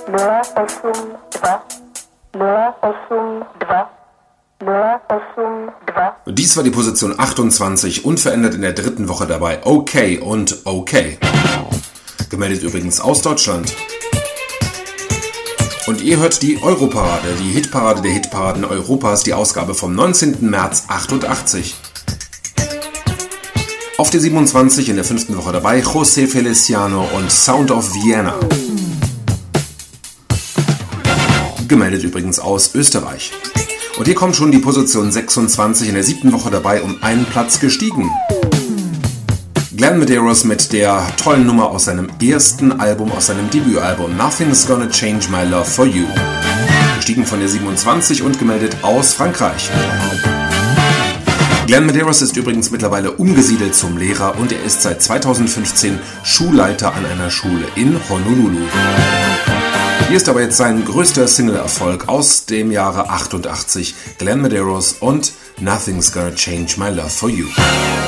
Dies war die Position 28, unverändert in der dritten Woche dabei. Okay und okay. Gemeldet übrigens aus Deutschland. Und ihr hört die Europarade, die Hitparade der Hitparaden Europas, die Ausgabe vom 19. März 88. Auf der 27 in der 5. Woche dabei José Feliciano und Sound of Vienna. Gemeldet übrigens aus Österreich. Und hier kommt schon die Position 26 in der 7. Woche dabei, um einen Platz gestiegen. Glenn Medeiros mit der tollen Nummer aus seinem ersten Album, aus seinem Debütalbum Nothing's Gonna Change My Love For You. Gestiegen von der 27 und gemeldet aus Frankreich. Glenn Medeiros ist übrigens mittlerweile umgesiedelt zum Lehrer und er ist seit 2015 Schulleiter an einer Schule in Honolulu. Hier ist aber jetzt sein größter Single-Erfolg aus dem Jahre 88, Glenn Medeiros und Nothing's Gonna Change My Love For You.